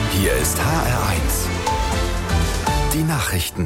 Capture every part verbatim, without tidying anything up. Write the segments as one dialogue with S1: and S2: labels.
S1: Hier ist H R eins. Die Nachrichten.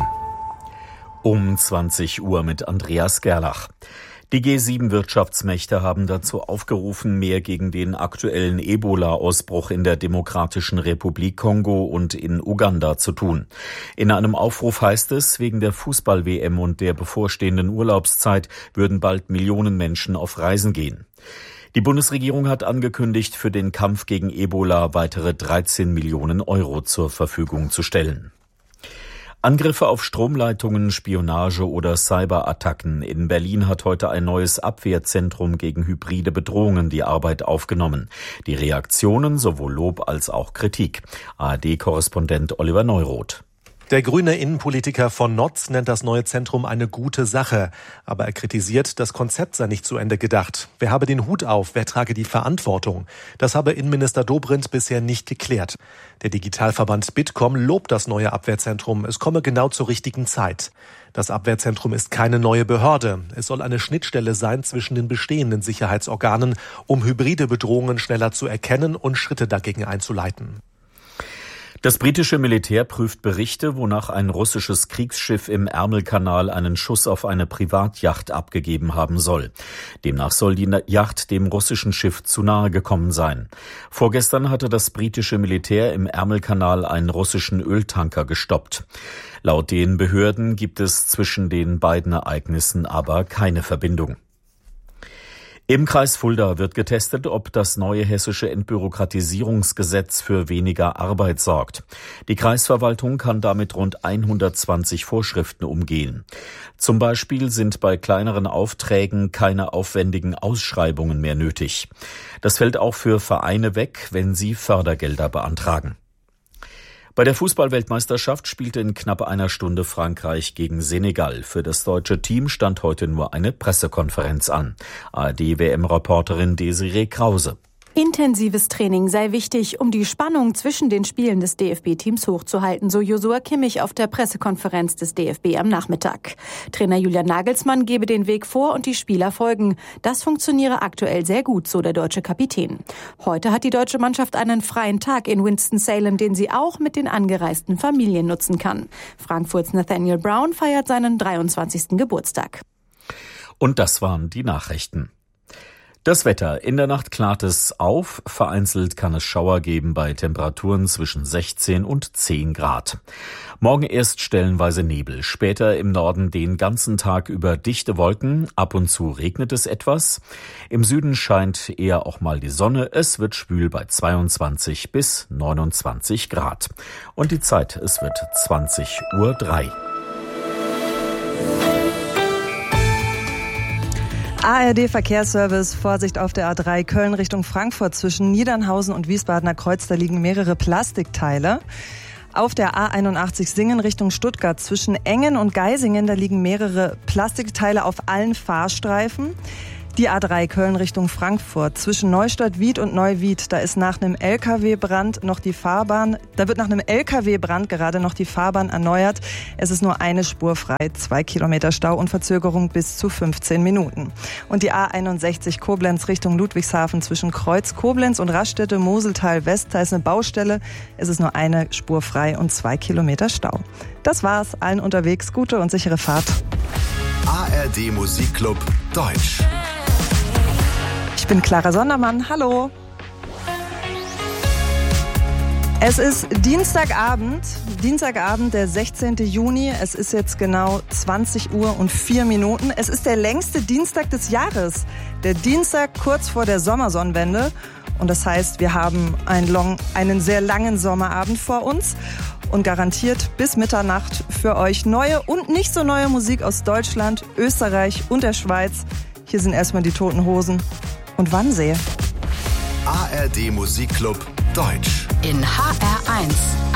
S2: Um zwanzig Uhr mit Andreas Gerlach. Die G sieben Wirtschaftsmächte haben dazu aufgerufen, mehr gegen den aktuellen Ebola-Ausbruch in der Demokratischen Republik Kongo und in Uganda zu tun. In einem Aufruf heißt es, wegen der Fußball-W M und der bevorstehenden Urlaubszeit würden bald Millionen Menschen auf Reisen gehen. Die Bundesregierung hat angekündigt, für den Kampf gegen Ebola weitere dreizehn Millionen Euro zur Verfügung zu stellen. Angriffe auf Stromleitungen, Spionage oder Cyberattacken. In Berlin hat heute ein neues Abwehrzentrum gegen hybride Bedrohungen die Arbeit aufgenommen. Die Reaktionen sowohl Lob als auch Kritik. A R D-Korrespondent Oliver Neuroth.
S3: Der grüne Innenpolitiker von Notz nennt das neue Zentrum eine gute Sache. Aber er kritisiert, das Konzept sei nicht zu Ende gedacht. Wer habe den Hut auf, wer trage die Verantwortung? Das habe Innenminister Dobrindt bisher nicht geklärt. Der Digitalverband Bitkom lobt das neue Abwehrzentrum. Es komme genau zur richtigen Zeit. Das Abwehrzentrum ist keine neue Behörde. Es soll eine Schnittstelle sein zwischen den bestehenden Sicherheitsorganen, um hybride Bedrohungen schneller zu erkennen und Schritte dagegen einzuleiten.
S2: Das britische Militär prüft Berichte, wonach ein russisches Kriegsschiff im Ärmelkanal einen Schuss auf eine Privatjacht abgegeben haben soll. Demnach soll die Yacht dem russischen Schiff zu nahe gekommen sein. Vorgestern hatte das britische Militär im Ärmelkanal einen russischen Öltanker gestoppt. Laut den Behörden gibt es zwischen den beiden Ereignissen aber keine Verbindung. Im Kreis Fulda wird getestet, ob das neue hessische Entbürokratisierungsgesetz für weniger Arbeit sorgt. Die Kreisverwaltung kann damit rund hundertzwanzig Vorschriften umgehen. Zum Beispiel sind bei kleineren Aufträgen keine aufwendigen Ausschreibungen mehr nötig. Das fällt auch für Vereine weg, wenn sie Fördergelder beantragen. Bei der Fußball-Weltmeisterschaft spielte in knapp einer Stunde Frankreich gegen Senegal. Für das deutsche Team stand heute nur eine Pressekonferenz an. A R D-W M-Reporterin Desiree Krause.
S4: Intensives Training sei wichtig, um die Spannung zwischen den Spielen des D F B-Teams hochzuhalten, so Josua Kimmich auf der Pressekonferenz des D F B am Nachmittag. Trainer Julian Nagelsmann gebe den Weg vor und die Spieler folgen. Das funktioniere aktuell sehr gut, so der deutsche Kapitän. Heute hat die deutsche Mannschaft einen freien Tag in Winston-Salem, den sie auch mit den angereisten Familien nutzen kann. Frankfurts Nathaniel Brown feiert seinen dreiundzwanzigsten Geburtstag.
S2: Und das waren die Nachrichten. Das Wetter. In der Nacht klart es auf. Vereinzelt kann es Schauer geben bei Temperaturen zwischen sechzehn und zehn Grad. Morgen erst stellenweise Nebel. Später im Norden den ganzen Tag über dichte Wolken. Ab und zu regnet es etwas. Im Süden scheint eher auch mal die Sonne. Es wird schwül bei zweiundzwanzig bis neunundzwanzig Grad. Und die Zeit, es wird zwanzig Uhr drei.
S5: A R D-Verkehrsservice, Vorsicht auf der A drei Köln Richtung Frankfurt zwischen Niedernhausen und Wiesbadener Kreuz, da liegen mehrere Plastikteile. Auf der A einundachtzig Singen Richtung Stuttgart zwischen Engen und Geisingen, da liegen mehrere Plastikteile auf allen Fahrstreifen. Die A drei Köln Richtung Frankfurt zwischen Neustadt-Wied und Neuwied, da ist nach einem L K W-Brand noch die Fahrbahn, da wird nach einem L K W-Brand gerade noch die Fahrbahn erneuert. Es ist nur eine Spur frei, zwei Kilometer Stau und Verzögerung bis zu fünfzehn Minuten. Und die A einundsechzig Koblenz Richtung Ludwigshafen zwischen Kreuz Koblenz und Raststätte Moseltal West, da ist eine Baustelle. Es ist nur eine Spur frei und zwei Kilometer Stau. Das war's, allen unterwegs gute und sichere Fahrt.
S1: A R D Musikclub Deutsch.
S5: Ich bin Clara Sondermann, hallo. Es ist Dienstagabend, Dienstagabend, der sechzehnten Juni. Es ist jetzt genau zwanzig Uhr und vier Minuten. Es ist der längste Dienstag des Jahres. Der Dienstag kurz vor der Sommersonnenwende. Und das heißt, wir haben einen, long, einen sehr langen Sommerabend vor uns. Und garantiert bis Mitternacht für euch neue und nicht so neue Musik aus Deutschland, Österreich und der Schweiz. Hier sind erstmal die Toten Hosen und Wannsee.
S1: A R D Musikclub Deutsch.
S6: In H R eins.